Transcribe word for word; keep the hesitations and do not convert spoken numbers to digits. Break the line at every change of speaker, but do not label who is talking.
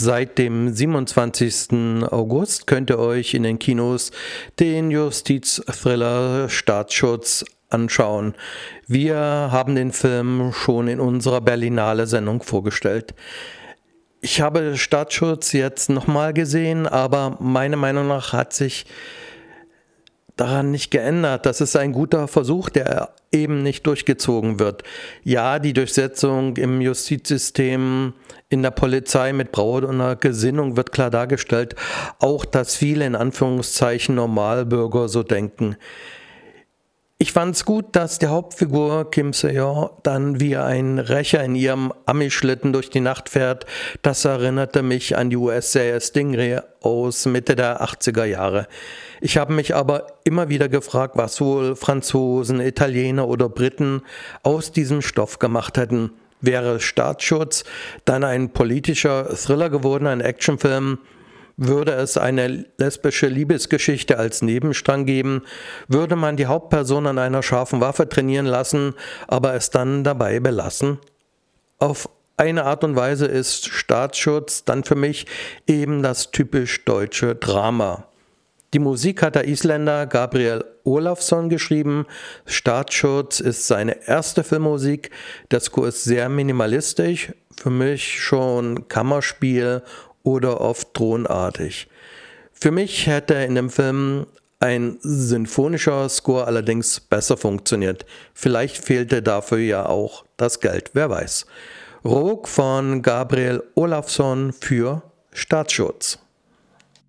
Seit dem siebenundzwanzigsten August könnt ihr euch in den Kinos den Justizthriller Staatsschutz anschauen. Wir haben den Film schon in unserer Berlinale-Sendung vorgestellt. Ich habe Staatsschutz jetzt nochmal gesehen, aber meiner Meinung nach hat sich daran nicht geändert. Das ist ein guter Versuch, der eben nicht durchgezogen wird. Ja, die Durchsetzung im Justizsystem, in der Polizei mit brauner Gesinnung wird klar dargestellt. Auch, dass viele in Anführungszeichen Normalbürger so denken. Ich fand es gut, dass die Hauptfigur Kim Se-yeon dann wie ein Rächer in ihrem Ami-Schlitten durch die Nacht fährt. Das erinnerte mich an die U S-Serie Stingray aus Mitte der achtziger Jahre. Ich habe mich aber immer wieder gefragt, was wohl Franzosen, Italiener oder Briten aus diesem Stoff gemacht hätten. Wäre Staatsschutz dann ein politischer Thriller geworden, ein Actionfilm? Würde es eine lesbische Liebesgeschichte als Nebenstrang geben? Würde man die Hauptperson an einer scharfen Waffe trainieren lassen, aber es dann dabei belassen? Auf eine Art und Weise ist Staatsschutz dann für mich eben das typisch deutsche Drama. Die Musik hat der Isländer Gabriel Ólafsson geschrieben. Staatsschutz ist seine erste Filmmusik. Der Score ist sehr minimalistisch, für mich schon Kammerspiel oder oft tonartig. Für mich hätte in dem Film ein sinfonischer Score allerdings besser funktioniert. Vielleicht fehlte dafür ja auch das Geld, wer weiß. Råg von Gabriel Ólafsson für Staatsschutz.